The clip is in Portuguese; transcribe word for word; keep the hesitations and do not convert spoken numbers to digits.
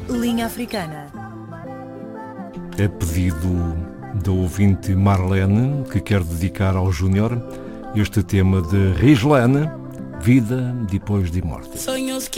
Linha Africana. É pedido da ouvinte Marlene, que quer dedicar ao Júnior este tema de Rislane, Vida Depois de Morte. Sonhos